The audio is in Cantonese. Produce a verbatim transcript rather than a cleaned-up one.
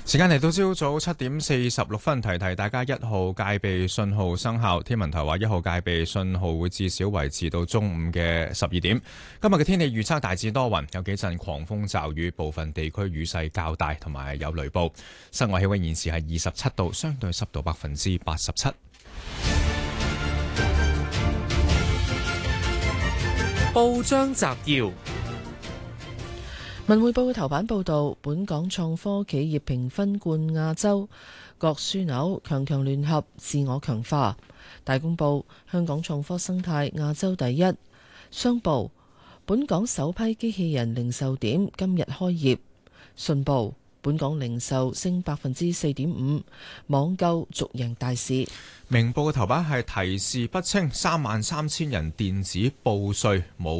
時間嚟到朝早七點四十六分，提提大家一號戒備信號生效。天文台話一號戒備信號會至少維持到中午嘅十二點。今日嘅天氣預測大致多雲，有幾陣狂風驟雨，部分地區雨勢較大，同埋有雷暴。室外氣溫現時係二十七度，相對濕度百分之八十七。 報章摘要。文匯報嘅頭版報道，本港創科企業評分冠亞洲，各樞紐強強聯合，自我強化。大公報，香港創科生態亞洲第一。商報，本港首批機器人零售點今日開業。信報，本港零售升百分之四點五，網購續贏大市。 明報嘅頭版係提示不清，三萬三千人電子報稅冇